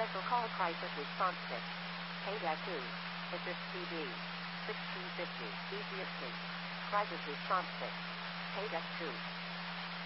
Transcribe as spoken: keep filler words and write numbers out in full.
Special call crisis response six. Paid at two. Assist C D. sixteen fifty. Easiest Crisis response six. Paid at two.